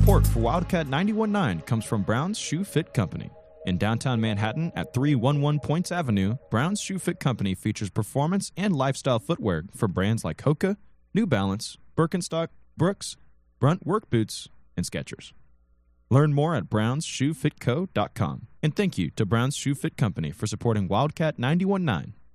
support for Wildcat 91.9 comes from Brown's Shoe Fit Company. In downtown Manhattan at 311 Points Avenue, Brown's Shoe Fit Company features performance and lifestyle footwear for brands like Hoka, New Balance, Birkenstock, Brooks, Brunt Work Boots, and Skechers. Learn more at brownsshoefitco.com. And thank you to Brown's Shoe Fit Company for supporting Wildcat 91.9.